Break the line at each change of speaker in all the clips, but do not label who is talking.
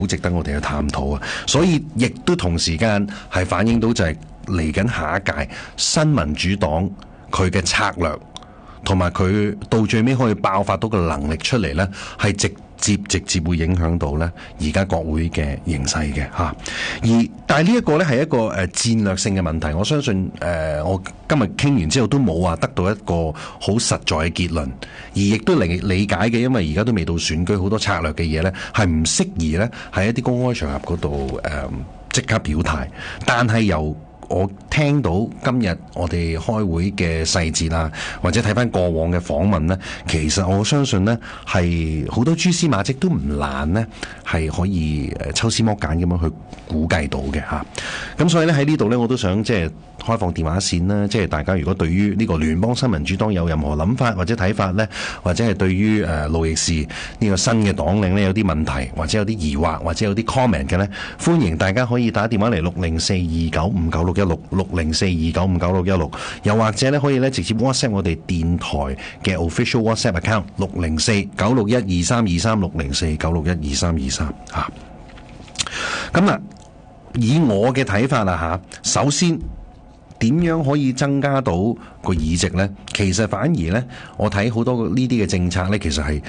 好值得我哋去探討啊！所以亦都同時間係反映到就係嚟緊下一屆新民主黨佢嘅策略，同埋佢到最尾可以爆發到嘅能力出嚟呢，係直接會影響到呢而家國會嘅形勢嘅嚇。但係呢一個呢係一個戰略性嘅問題，我相信我今日傾完之後都冇話得到一個好實在嘅結論，而亦都理解嘅，因為而家都未到選舉，好多策略嘅嘢呢係唔適宜呢喺一啲公開場合嗰度即刻表態，但係由我聽到今日我哋開會嘅細節啊，或者睇翻過往嘅訪問呢，其實我相信呢係好多蛛絲馬跡都唔難呢係可以抽絲剝繭咁樣去估計到嘅嚇。咁所以呢喺呢度呢，我都想即係開放電話線啦，即係大家如果對於呢個聯邦新民主黨有任何諗法或者睇法呢，或者係對於路易士呢個新嘅黨領呢有啲問題，或者有啲疑惑，或者有啲 comment 嘅呢，歡迎大家可以打電話嚟604295616，604295616，又或者呢可以呢直接 WhatsApp 我哋電台嘅 official WhatsApp account 60496123604961233嚇。咁啊，以我嘅睇法啦嚇，首先點樣可以增加到個議席呢？其實反而呢，我睇好多呢啲嘅政策呢，其實係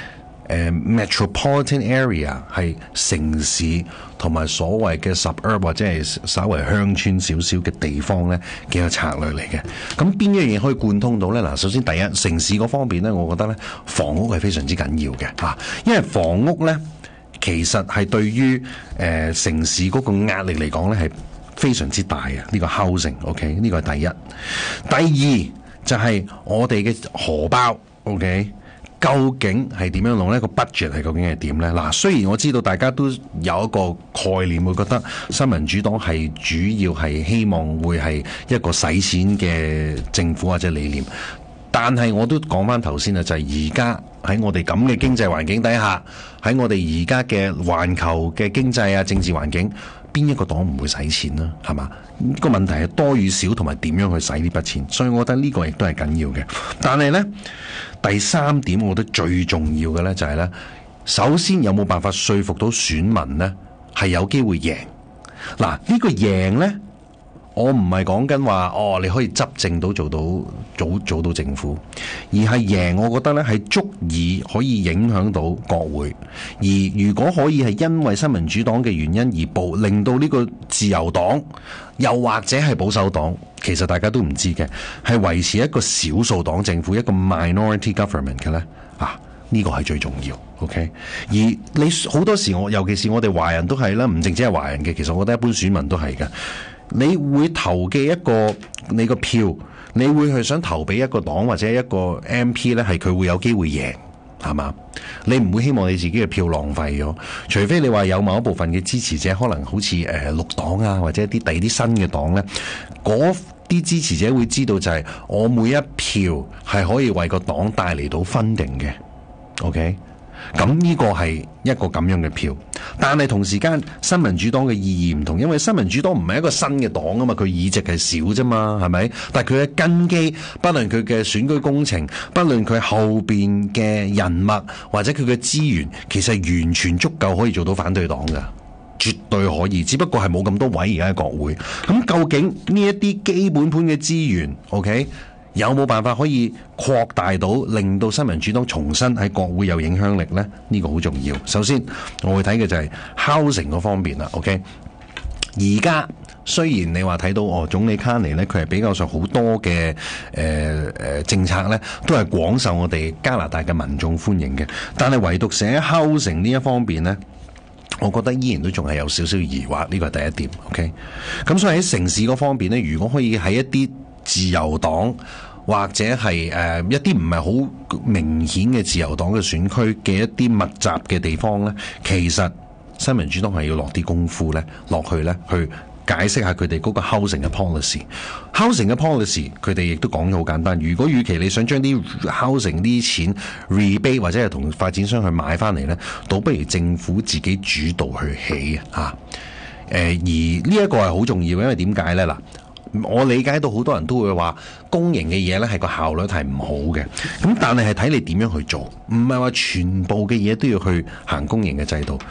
metropolitan area 係城市同埋所謂嘅 suburb 或者係稍為鄉村少少嘅地方呢嘅一個策略嚟嘅。咁邊一樣嘢可以貫通到呢？嗱，首先第一，城市嗰方面呢，我覺得呢房屋係非常之緊要嘅嚇，因為房屋呢其實係對於城市嗰個壓力嚟講呢係非常之大嘅，呢個 housing，OK， 呢個係第一。第二就係我哋嘅荷包，OK， 究竟係點樣用呢？個 budget 係究竟係點呢？嗱，雖然我知道大家都有一個概念，會覺得新民主黨係主要係希望會係一個使錢嘅政府或者理念，但係我都講翻頭先啦，就係而家喺我哋咁嘅經濟環境底下，喺我哋而家嘅環球嘅經濟啊、政治環境，邊一個黨唔會使錢啦？係嘛？個問題係多與少同埋點樣去使呢筆錢，所以我覺得呢個亦都係緊要嘅。但係呢，第三點我覺得最重要嘅呢就係呢，首先有冇辦法說服到選民呢係有機會贏。嗱，呢個贏呢，我唔係講緊話你可以執政到做到政府，而係贏我覺得呢係足以可以影響到國會。而如果可以係因為新民主黨嘅原因而令到呢個自由黨又或者係保守黨，其實大家都唔知嘅，係維持一個少數黨政府，一個 minority government 嘅呢，呢個係最重要。OK， 而你好多時尤其是我哋華人都係啦，唔淨止係華人嘅，其實我覺得一般選民都係嘅。你會投嘅你個票，你會去想投俾一個黨或者一個 MP 呢，係佢會有機會贏，係嘛？你唔會希望你自己嘅票浪費咗，除非你話有某一部分嘅支持者可能好似綠黨啊，或者第二啲新嘅黨呢，嗰啲支持者會知道就係我每一票係可以為個黨帶嚟到funding嘅。OK。咁呢個係一個咁樣嘅票，但係同時間新民主黨嘅意義唔同，因為新民主黨唔係一個新嘅黨啊嘛，佢議席係少啫嘛，係咪？但係佢嘅根基，不論佢嘅選舉工程，不論佢後邊嘅人脈或者佢嘅資源，其實完全足夠可以做到反對黨㗎，絕對可以，只不過係冇咁多位而家喺國會。咁究竟呢一啲基本盤嘅資源 ，OK？有冇辦法可以擴大到令到新民主黨重新喺國會有影響力呢？呢個好重要。首先我會睇嘅就係 housing 嗰方面啦。OK， 而家雖然你話睇到總理卡尼呢，佢係比較上好多嘅政策呢都係廣受我哋加拿大嘅民眾歡迎嘅，但係唯獨寫 housing 呢一方面呢，我覺得依然都仲係有少少疑惑。呢個係第一點。OK， 咁所以喺城市嗰方面呢，如果可以喺一啲自由黨或者係一啲唔係好明顯嘅自由黨嘅選區嘅一啲密集嘅地方呢，其實新民主黨係要落啲功夫呢，落去呢去解釋下佢哋嗰個 housing 嘅 policy。housing 嘅 policy 佢哋亦都講咗好簡單，如果與其你想將啲 housing 啲錢 rebate 或者係同發展商去買翻嚟呢，倒不如政府自己主導去起啊。而呢一個係好重要嘅，因為點解呢？嗱，我理解到好多人都會話公營嘅嘢呢係個效率係唔好嘅，咁但係睇你點樣去做，唔係話全部嘅嘢都要去行公營嘅制度。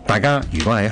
大家如果喺